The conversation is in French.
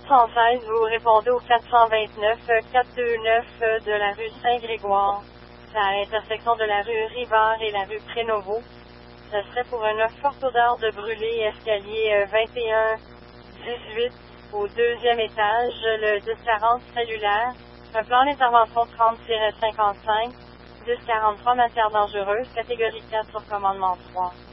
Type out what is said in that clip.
416, vous répondez au 429 429 de la rue Saint-Grégoire. C'est à l'intersection de la rue Rivard et la rue Prénovo. Ce serait pour une forte odeur de brûlé, escalier 21-18 au deuxième étage, le 1040 cellulaire. Un plan d'intervention 30-55, 1043 matière dangereuse, catégorie 4 sur commandement 3.